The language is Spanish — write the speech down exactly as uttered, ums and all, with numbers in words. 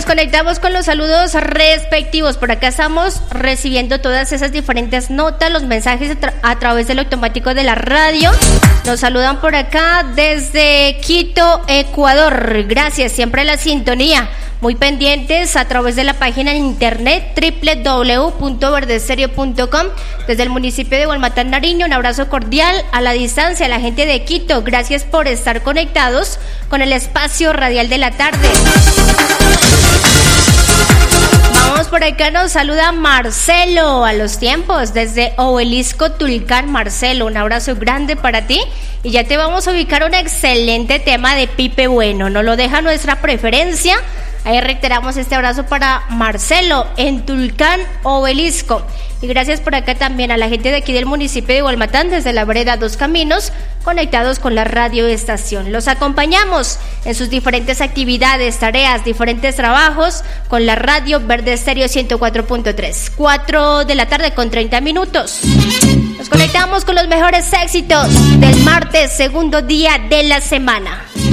conectamos con los saludos respectivos. Por acá estamos recibiendo todas esas diferentes notas, los mensajes a, tra- a través del automático de la radio. Nos saludan por acá desde Quito, Ecuador. Gracias, siempre la sintonía. Muy pendientes a través de la página en internet doble u doble u doble u punto verde estéreo punto com. Desde el municipio de Gualmatán, Nariño, un abrazo cordial a la distancia a la gente de Quito. Gracias por estar conectados con el espacio radial de la tarde. Vamos por acá, nos saluda Marcelo a los tiempos desde Obelisco, Tulcán. Marcelo, un abrazo grande para ti y ya te vamos a ubicar un excelente tema de Pipe Bueno, nos lo deja nuestra preferencia. Ahí reiteramos este abrazo para Marcelo en Tulcán, Obelisco. Y gracias por acá también a la gente de aquí del municipio de Gualmatán, desde la vereda Dos Caminos, conectados con la radio estación. Los acompañamos en sus diferentes actividades, tareas, diferentes trabajos con la radio Verde Estéreo ciento cuatro punto tres. cuatro de la tarde con treinta minutos. Nos conectamos con los mejores éxitos del martes, segundo día de la semana.